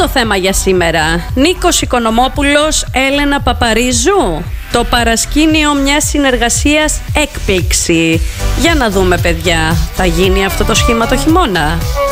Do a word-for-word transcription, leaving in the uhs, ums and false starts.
το θέμα για σήμερα. Νίκος Οικονομόπουλος, Έλενα Παπαρίζου. Το παρασκήνιο μιας συνεργασίας έκπληξη. Για να δούμε, παιδιά, θα γίνει αυτό το σχήμα το χειμώνα?